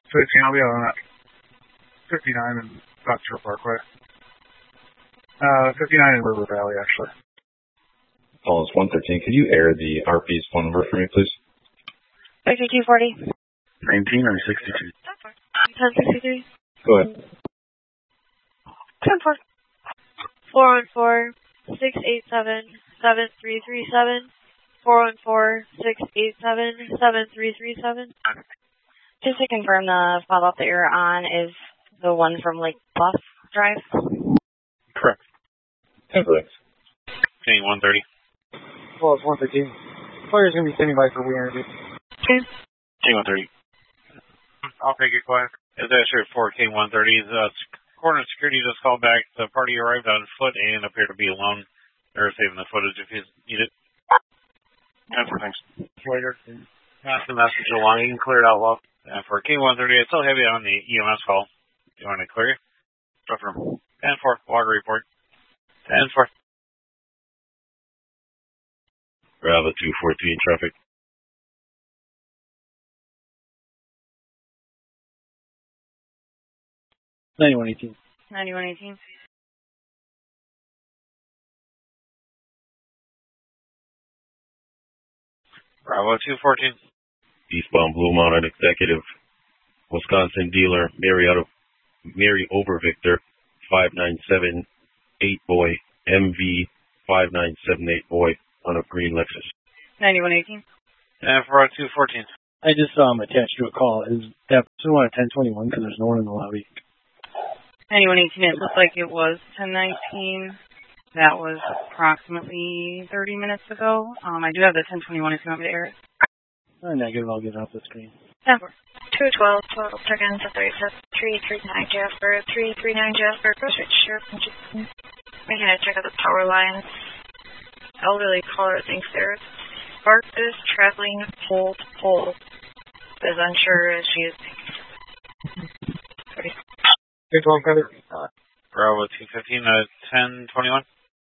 15, I'll be on that. 59 in Foxtrot Parkway. 59 in River Valley, actually. Call is 113. Could you air the RP's phone number for me, please? 5240. 19 or 62? 1063. Go ahead. 10-4. 414-687-7337. 414-687-7337. Just to confirm, the follow-up that you're on is the one from Lake Bluff Drive? Correct. 10 thanks. Okay, 130. Well, it's 113. Player's going to be standing by for re-energy. Okay. K130. I'll take it, quiet. Is that sure for K130? Corner security just called back. The party arrived on foot and appeared to be alone. They're saving the footage if you need it. Thanks. Later. Pass the message along. You can clear it out well. And for K130, I still have you on the EMS call. Do you want to clear you? Confirm. 10-4. Water report. 10-4. Bravo 214 traffic. $91.18. 9118. Bravo 214. Eastbound Blue Mountain Executive, Wisconsin dealer, Mary Over Victor, 5978 boy, MV 5978 boy on a green Lexus. 9118. And for 214. I just saw him attached to a call. Is that person on 1021 because there's no one in the lobby? 9118, it looked like it was 1019. That was approximately 30 minutes ago. I do have the 1021 if you want me to air it. Negative, I'll get it off the screen. 10-4. 212, total check-in to 339 Jasper, 339 Jasper, go switch sheriff. Making a check out the power lines. Elderly caller thinks their spark is traveling pole to pole. Is unsure as she is. 212 cover. Bravo 215, 1021.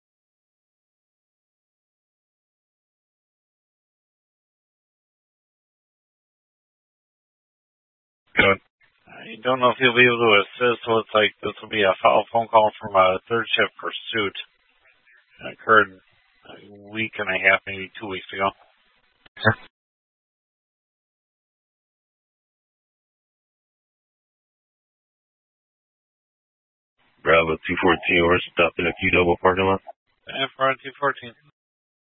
Good. I don't know if you'll be able to assist. So it's like this will be a phone call from a third shift pursuit. It occurred a week and a half, maybe 2 weeks ago. Sure. Bravo 214, we're stopped in a Q double parking lot. And for 214.